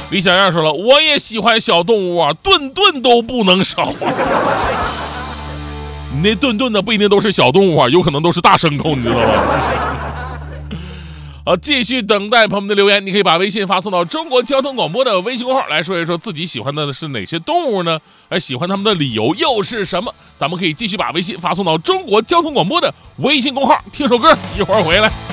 李小样说了，我也喜欢小动物啊，顿顿都不能少啊。你那顿顿的不一定都是小动物啊，有可能都是大牲口，你知道吗？继续等待朋友们的留言，你可以把微信发送到中国交通广播的微信公号，来说一说自己喜欢的是哪些动物呢？喜欢他们的理由又是什么？咱们可以继续把微信发送到中国交通广播的微信公号，听首歌，一会儿回来。